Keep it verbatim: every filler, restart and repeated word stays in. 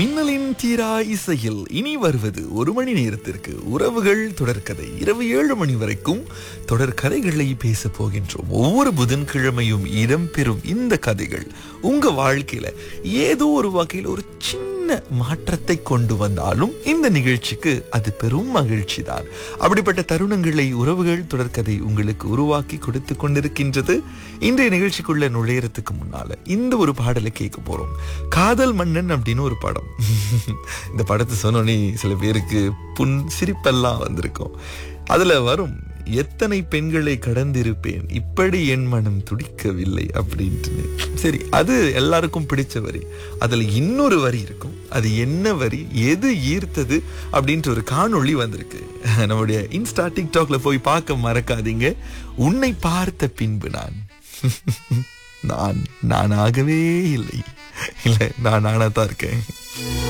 மின்னலின் தீரா இசையில் இனி வருவது ஒரு மணி நேரத்திற்கு உறவுகள் தொடர்கதை. இரவு ஏழு மணி வரைக்கும் தொடர்கதைகளை பேச போகின்றோம். ஒவ்வொரு புதன்கிழமையும் இடம்பெறும் இந்த கதைகள் உங்க வாழ்க்கையில ஏதோ ஒரு வகையில் ஒரு சின்ன மாற்றத்தை கொண்டு வந்தாலும் இந்த நிகழ்ச்சிக்கு அது பெரும் மகிழ்ச்சி தான். அப்படிப்பட்ட தருணங்களை உறவுகள் தொடர்கதை உங்களுக்கு உருவாக்கி கொடுத்து கொண்டிருக்கின்றது. இன்றைய நிகழ்ச்சிக்குள்ள நுழையறதுக்கு முன்னால இந்த ஒரு பாடலை கேட்க போறோம். காதல் மன்னன் அப்படின்னு ஒரு படம். இந்த படத்தை சொன்னோன்னே சில பேருக்கு புன் சிரிப்பெல்லாம் வந்திருக்கும். அதுல வரும், எத்தனை பெண்களை கடந்திருப்பேன் இப்படி என் மனம் துடிக்கவில்லை அப்படின்ட்டு. சரி, அது எல்லாருக்கும் பிடிச்ச வரி. அதுல இன்னொரு வரி இருக்கும். அது என்ன வரி, எது ஈர்த்தது அப்படின்ட்டு ஒரு காணொளி வந்திருக்கு. நம்முடைய இன்ஸ்டா டிக்டாக்ல போய் பார்க்க மறக்காதீங்க. உன்னை பார்த்த பின்பு நான் நான் நானாகவே இல்லை. இல்லை, நான் நானா தான் இருக்கேன்.